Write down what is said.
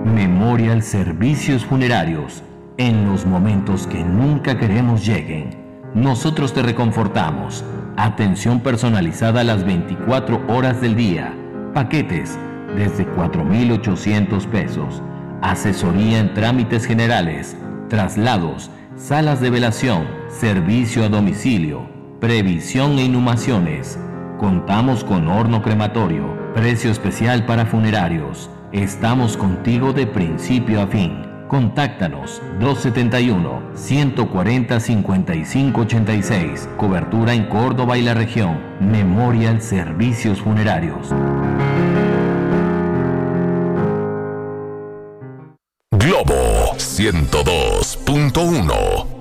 Memorial Servicios Funerarios. En los momentos que nunca queremos lleguen, nosotros te reconfortamos. Atención personalizada las 24 horas del día. Paquetes desde 4,800 pesos. Asesoría en trámites generales, traslados, salas de velación, servicio a domicilio, previsión e inhumaciones. Contamos con horno crematorio, precio especial para funerarios. Estamos contigo de principio a fin. Contáctanos 271-140-5586. Cobertura en Córdoba y la región. Memorial Servicios Funerarios. Globo 102.1